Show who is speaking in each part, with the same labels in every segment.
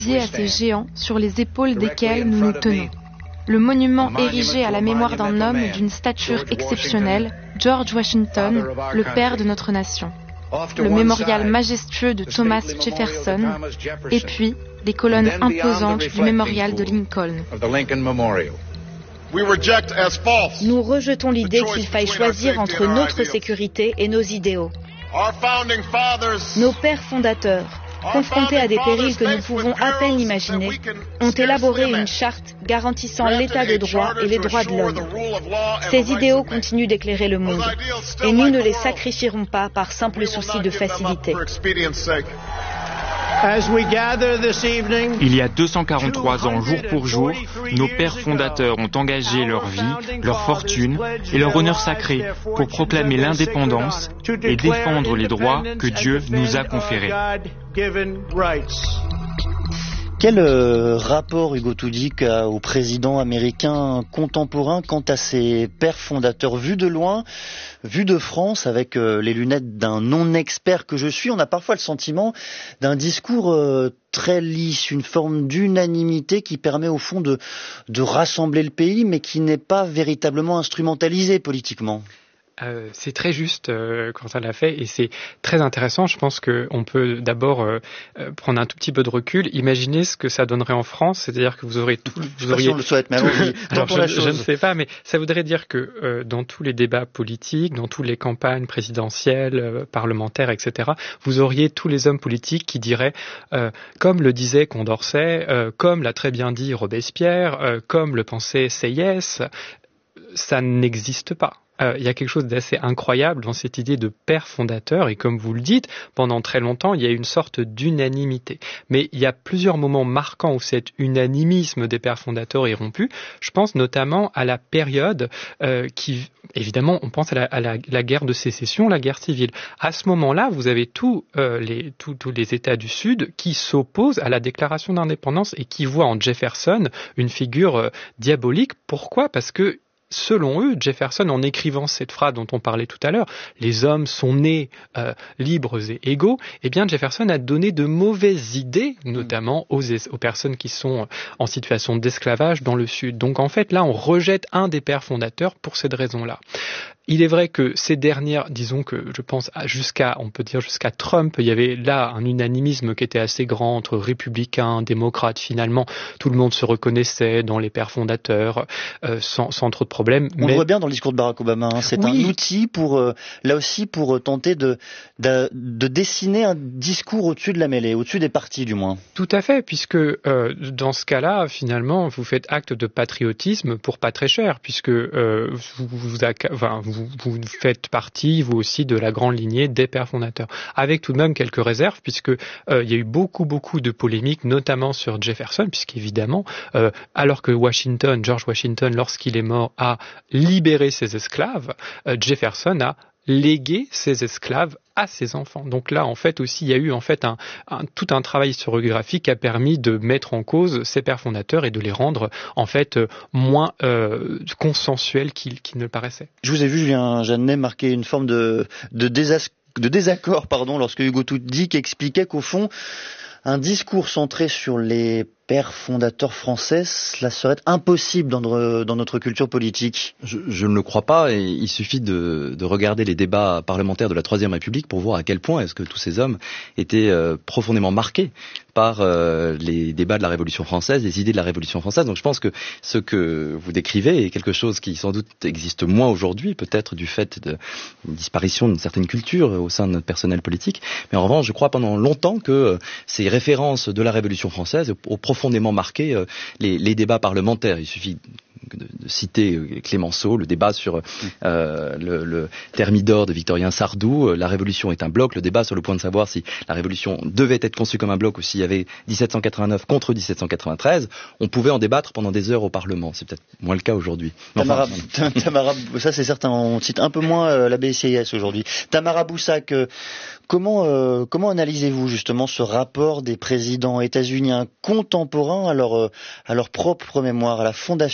Speaker 1: à ces géants sur les épaules desquels nous nous tenons. Le monument érigé à la mémoire d'un homme d'une stature exceptionnelle, George Washington, le père de notre nation. Le mémorial majestueux de Thomas Jefferson, et puis les colonnes imposantes du mémorial de Lincoln.
Speaker 2: Nous rejetons l'idée qu'il faille choisir entre notre sécurité et nos idéaux. Nos pères fondateurs, confrontés à des périls que nous pouvons à peine imaginer, ont élaboré une charte garantissant l'état de droit et les droits de l'homme. Ces idéaux continuent d'éclairer le monde, et nous ne les sacrifierons pas par simple souci de facilité.
Speaker 3: Il y a 243 ans, jour pour jour, nos pères fondateurs ont engagé leur vie, leur fortune et leur honneur sacré pour proclamer l'indépendance et défendre les droits que Dieu nous a conférés.
Speaker 4: Quel rapport Hugo Toudyk a au président américain contemporain quant à ses pères fondateurs vus de loin, vus de France avec les lunettes d'un non-expert que je suis? On a parfois le sentiment d'un discours très lisse, une forme d'unanimité qui permet au fond de rassembler le pays mais qui n'est pas véritablement instrumentalisé politiquement.
Speaker 5: C'est très juste quand ça l'a fait et c'est très intéressant. Je pense qu'on peut d'abord prendre un tout petit peu de recul, imaginer ce que ça donnerait en France, c'est-à-dire que vous auriez tout. Vous auriez. Si on le souhaite, mais alors je ne sais pas, mais ça voudrait dire que dans tous les débats politiques, dans toutes les campagnes présidentielles, parlementaires, etc., vous auriez tous les hommes politiques qui diraient, comme le disait Condorcet, comme l'a très bien dit Robespierre, comme le pensait Sieyès, ça n'existe pas. Il y a quelque chose d'assez incroyable dans cette idée de père fondateur et comme vous le dites, pendant très longtemps, il y a une sorte d'unanimité. Mais il y a plusieurs moments marquants où cet unanimisme des pères fondateurs est rompu. Je pense notamment à la période qui, évidemment, on pense à la guerre de sécession, la guerre civile. À ce moment-là, vous avez tous les États du Sud qui s'opposent à la déclaration d'indépendance et qui voient en Jefferson une figure diabolique. Pourquoi ? Parce que selon eux, Jefferson, en écrivant cette phrase dont on parlait tout à l'heure, les hommes sont nés libres et égaux, eh bien Jefferson a donné de mauvaises idées, notamment aux personnes qui sont en situation d'esclavage dans le Sud. Donc en fait, là, on rejette un des pères fondateurs pour cette raison-là. Il est vrai que ces dernières, disons que je pense on peut dire jusqu'à Trump, il y avait là un unanimisme qui était assez grand entre républicains, démocrates. Finalement, tout le monde se reconnaissait dans les pères fondateurs, sans trop de problèmes.
Speaker 4: On le voit bien dans le discours de Barack Obama. Hein. C'est un outil pour, là aussi, pour tenter de dessiner un discours au-dessus de la mêlée, au-dessus des partis du moins.
Speaker 5: Tout à fait, puisque dans ce cas-là, finalement, vous faites acte de patriotisme pour pas très cher, puisque vous faites partie, vous aussi, de la grande lignée des pères fondateurs. Avec tout de même quelques réserves, puisque il y a eu beaucoup de polémiques, notamment sur Jefferson, puisqu'évidemment, alors que George Washington, lorsqu'il est mort, a libéré ses esclaves, Jefferson a légué ses esclaves à ses enfants. Donc là, en fait, aussi, il y a eu en fait tout un travail historiographique qui a permis de mettre en cause ces pères fondateurs et de les rendre en fait moins consensuels qu'ils ne le paraissaient.
Speaker 4: Je vous ai vu, Julien Jeannet, marquer une forme de désaccord, lorsque Hugo Toudyk expliquait qu'au fond, un discours centré sur les pères fondateurs français, cela serait impossible dans notre culture politique.
Speaker 6: Je ne le crois pas, et il suffit de regarder les débats parlementaires de la Troisième République pour voir à quel point est-ce que tous ces hommes étaient profondément marqués par les débats de la Révolution française, les idées de la Révolution française. Donc je pense que ce que vous décrivez est quelque chose qui sans doute existe moins aujourd'hui, peut-être du fait de une disparition d'une certaine culture au sein de notre personnel politique. Mais en revanche, je crois pendant longtemps que ces références de la Révolution française ont profondément marqué les débats parlementaires. Il suffit de citer Clémenceau, le débat sur le Thermidor de Victorien Sardou, la Révolution est un bloc, le débat sur le point de savoir si la Révolution devait être conçue comme un bloc ou s'il y avait 1789 contre 1793, on pouvait en débattre pendant des heures au Parlement. C'est peut-être moins le cas aujourd'hui.
Speaker 4: Tamara, ça c'est certain, on cite un peu moins la BCIS aujourd'hui. Tamara Boussac, comment analysez-vous justement ce rapport des présidents états-uniens contemporains à leur propre mémoire, à la fondation même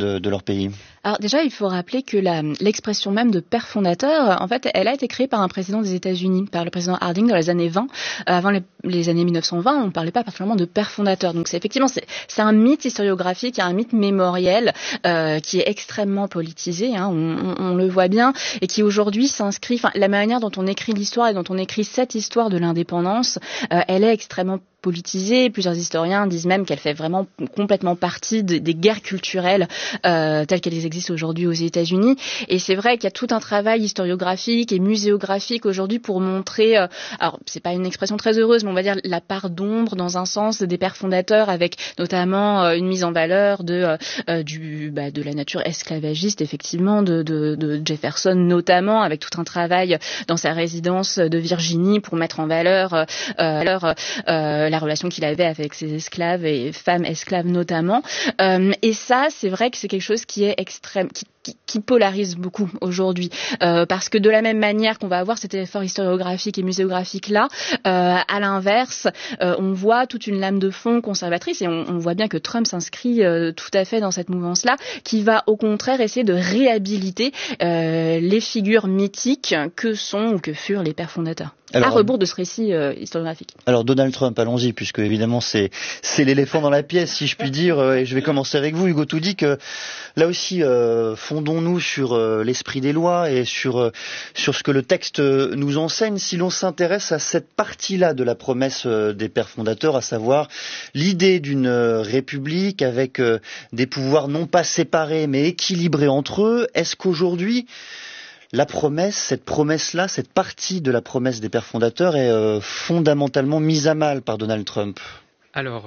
Speaker 4: de leur pays?
Speaker 2: Alors déjà, il faut rappeler que l'expression même de père fondateur, en fait, elle a été créée par un président des États-Unis, par le président Harding dans les années 20. Avant les années 1920, on ne parlait pas particulièrement de père fondateur. Donc c'est un mythe historiographique, un mythe mémoriel qui est extrêmement politisé, hein, on le voit bien, et qui aujourd'hui s'inscrit, la manière dont on écrit l'histoire et dont on écrit cette histoire de l'indépendance, elle est extrêmement politisée. Plusieurs historiens disent même qu'elle fait vraiment complètement partie des guerres culturelles telles qu'elles existent aujourd'hui aux États-Unis. Et c'est vrai qu'il y a tout un travail historiographique et muséographique aujourd'hui pour montrer, alors c'est pas une expression très heureuse, mais on va dire la part d'ombre dans un sens des pères fondateurs, avec notamment une mise en valeur de la nature esclavagiste, effectivement, de Jefferson notamment, avec tout un travail dans sa résidence de Virginie pour mettre en valeur la relation qu'il avait avec ses esclaves et femmes esclaves notamment. Et ça, c'est vrai que c'est quelque chose qui est extrême, qui polarise beaucoup aujourd'hui, parce que de la même manière qu'on va avoir cet effort historiographique et muséographique là, à l'inverse, on voit toute une lame de fond conservatrice, et on voit bien que Trump s'inscrit tout à fait dans cette mouvance-là, qui va au contraire essayer de réhabiliter les figures mythiques que sont ou que furent les pères fondateurs. Alors, à rebours de ce récit historiographique.
Speaker 4: Alors Donald Trump, allons-y, puisque évidemment c'est l'éléphant dans la pièce, si je puis dire, et je vais commencer avec vous, Hugo Toudy, là aussi fondons-nous sur l'esprit des lois et sur ce que le texte nous enseigne. Si l'on s'intéresse à cette partie-là de la promesse des pères fondateurs, à savoir l'idée d'une république avec des pouvoirs non pas séparés mais équilibrés entre eux, est-ce qu'aujourd'hui la promesse, cette promesse-là, cette partie de la promesse des pères fondateurs est fondamentalement mise à mal par Donald Trump?
Speaker 5: Alors,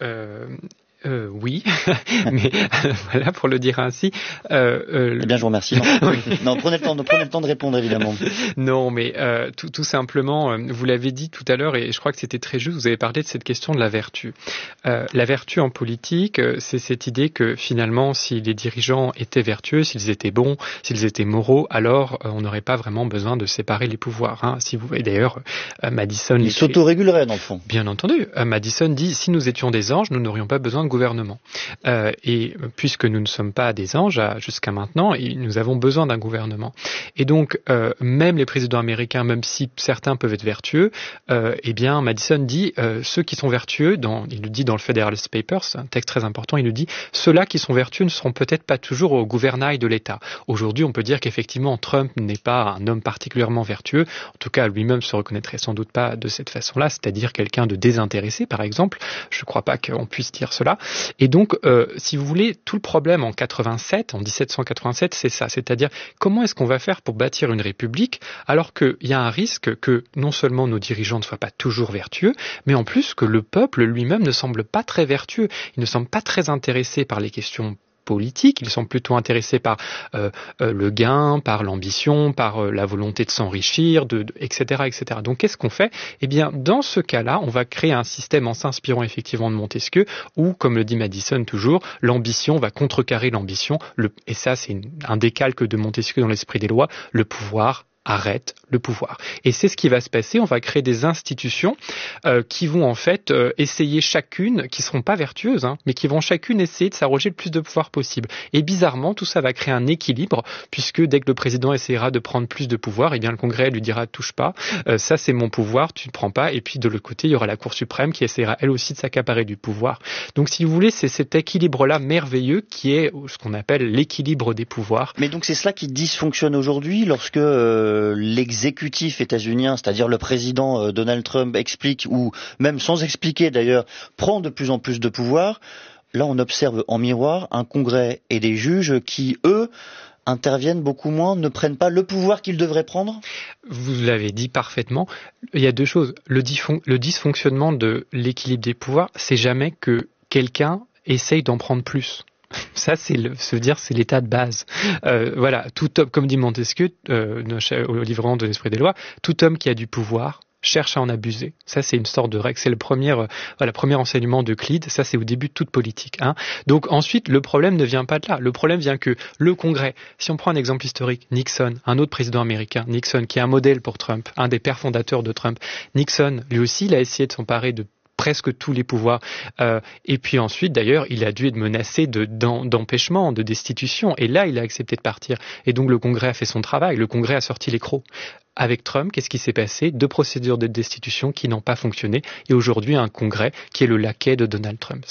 Speaker 5: oui, mais voilà, pour le dire ainsi.
Speaker 4: Eh bien, je vous remercie. Non, prenez le temps de répondre, évidemment.
Speaker 5: Non, mais tout simplement, vous l'avez dit tout à l'heure, et je crois que c'était très juste, vous avez parlé de cette question de la vertu. La vertu en politique, c'est cette idée que finalement, si les dirigeants étaient vertueux, s'ils étaient bons, s'ils étaient moraux, alors on n'aurait pas vraiment besoin de séparer les pouvoirs. Hein. Si vous voyez d'ailleurs, Madison...
Speaker 4: Il s'autorégulerait, dans le fond.
Speaker 5: Bien entendu. Madison dit, si nous étions des anges, nous n'aurions pas besoin de gouvernement. Et puisque nous ne sommes pas des anges jusqu'à maintenant, nous avons besoin d'un gouvernement. Et donc, même les présidents américains, même si certains peuvent être vertueux, eh bien, Madison dit, ceux qui sont vertueux, il le dit dans le Federalist Papers, un texte très important, il nous dit, ceux-là qui sont vertueux ne seront peut-être pas toujours au gouvernail de l'État. Aujourd'hui, on peut dire qu'effectivement, Trump n'est pas un homme particulièrement vertueux. En tout cas, lui-même se reconnaîtrait sans doute pas de cette façon-là, c'est-à-dire quelqu'un de désintéressé, par exemple. Je ne crois pas qu'on puisse dire cela. Et donc, si vous voulez, tout le problème en 1787, c'est ça. C'est-à-dire, comment est-ce qu'on va faire pour bâtir une république alors qu'il y a un risque que non seulement nos dirigeants ne soient pas toujours vertueux, mais en plus que le peuple lui-même ne semble pas très vertueux. Il ne semble pas très intéressé par les questions politiques, ils sont plutôt intéressés par le gain, par l'ambition, par la volonté de s'enrichir, etc., etc. Donc qu'est-ce qu'on fait? Eh bien, dans ce cas-là, on va créer un système en s'inspirant effectivement de Montesquieu, où, comme le dit Madison toujours, l'ambition va contrecarrer l'ambition, et ça c'est un décalque de Montesquieu dans l'esprit des lois, le pouvoir arrête le pouvoir. Et c'est ce qui va se passer, on va créer des institutions qui vont en fait essayer chacune, qui seront pas vertueuses, mais qui vont chacune essayer de s'arroger le plus de pouvoir possible. Et bizarrement, tout ça va créer un équilibre, puisque dès que le président essaiera de prendre plus de pouvoir, eh bien le Congrès lui dira touche pas, ça c'est mon pouvoir, tu ne prends pas, et puis de l'autre côté, il y aura la Cour suprême qui essaiera elle aussi de s'accaparer du pouvoir. Donc si vous voulez, c'est cet équilibre-là merveilleux qui est ce qu'on appelle l'équilibre des pouvoirs.
Speaker 4: Mais donc c'est cela qui dysfonctionne aujourd'hui lorsque l'exécutif états-unien, c'est-à-dire le président Donald Trump explique, ou même sans expliquer d'ailleurs, prend de plus en plus de pouvoir. Là, on observe en miroir un Congrès et des juges qui, eux, interviennent beaucoup moins, ne prennent pas le pouvoir qu'ils devraient prendre?
Speaker 5: Vous l'avez dit parfaitement. Il y a deux choses. Le dysfonctionnement de l'équilibre des pouvoirs, c'est jamais que quelqu'un essaye d'en prendre plus. Ça, c'est l'état de base. Voilà, tout homme, comme dit Montesquieu, au livre de l'Esprit des lois, tout homme qui a du pouvoir cherche à en abuser. Ça, c'est une sorte de règle. C'est le premier enseignement d'Euclide. Ça, c'est au début de toute politique. Donc ensuite, le problème ne vient pas de là. Le problème vient que le Congrès, si on prend un exemple historique, Nixon, un autre président américain, Nixon, qui est un modèle pour Trump, un des pères fondateurs de Trump, Nixon, lui aussi, il a essayé de s'emparer de presque tous les pouvoirs. Et puis ensuite, d'ailleurs, il a dû être menacé d'empêchement, de destitution. Et là, il a accepté de partir. Et donc, le Congrès a fait son travail. Le Congrès a sorti les crocs. Avec Trump, qu'est-ce qui s'est passé? 2 procédures de destitution qui n'ont pas fonctionné. Et aujourd'hui, un Congrès qui est le laquais de Donald Trump.